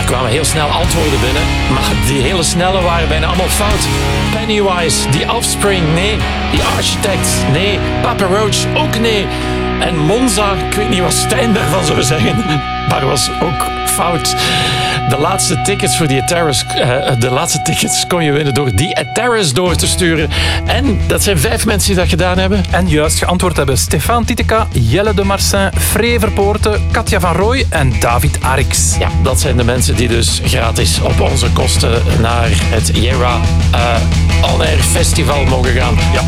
kwamen heel snel antwoorden binnen. Maar die hele snelle waren bijna allemaal fout. Pennywise, The Offspring, nee. The Architects, nee. Papa Roach, ook nee. En Monza, ik weet niet wat Stijn daarvan zou zeggen, maar was ook fout. De laatste tickets voor die Terrace, de laatste tickets kon je winnen door die Terrace door te sturen. En dat zijn 5 mensen die dat gedaan hebben. En juist geantwoord hebben Stefan Titeka, Jelle de Marsin, Free Verpoorten, Katja van Rooij en David Arix. Ja, dat zijn de mensen die dus gratis op onze kosten naar het Jera On Air Festival mogen gaan. Ja,